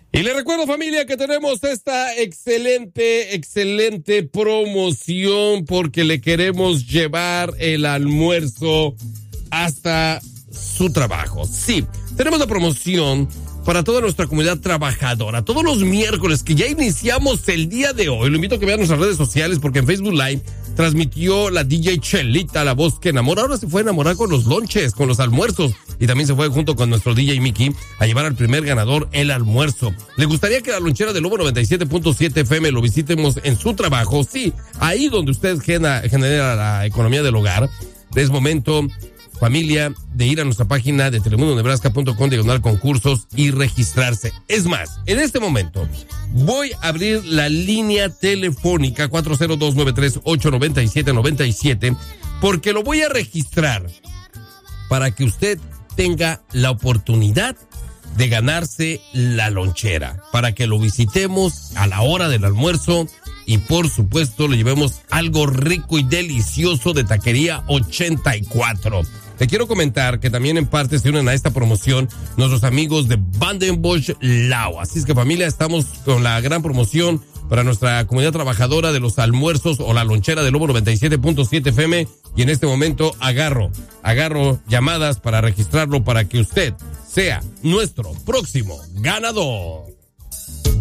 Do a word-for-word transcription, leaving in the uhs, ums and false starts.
Y les recuerdo, familia, que tenemos esta excelente, excelente promoción porque le queremos llevar el almuerzo hasta su trabajo. Sí, tenemos la promoción para toda nuestra comunidad trabajadora. Todos los miércoles que ya iniciamos el día de hoy, lo invito a que vean nuestras redes sociales porque en Facebook Live transmitió la D J Chelita, la voz que enamora. Ahora se fue a enamorar con los lonches, con los almuerzos. Y también se fue junto con nuestro D J Mickey a llevar al primer ganador el almuerzo. ¿Le gustaría que la lonchera de Lobo noventa y siete punto siete F M lo visitemos en su trabajo? Sí, ahí donde usted genera, genera la economía del hogar. Es momento, familia, de ir a nuestra página de telemundo nebraska punto com, diagonal concursos y registrarse. Es más, en este momento voy a abrir la línea telefónica cuatro cero dos nueve tres ocho nueve siete nueve siete porque lo voy a registrar para que usted tenga la oportunidad de ganarse la lonchera, para que lo visitemos a la hora del almuerzo y por supuesto le llevemos algo rico y delicioso de Taquería ochenta y cuatro. Te quiero comentar que también en parte se unen a esta promoción nuestros amigos de Vandenbosch Lao. Así es que, familia, estamos con la gran promoción para nuestra comunidad trabajadora de los almuerzos o la lonchera de Lobo noventa y siete punto siete F M. Y en este momento agarro, agarro llamadas para registrarlo para que usted sea nuestro próximo ganador.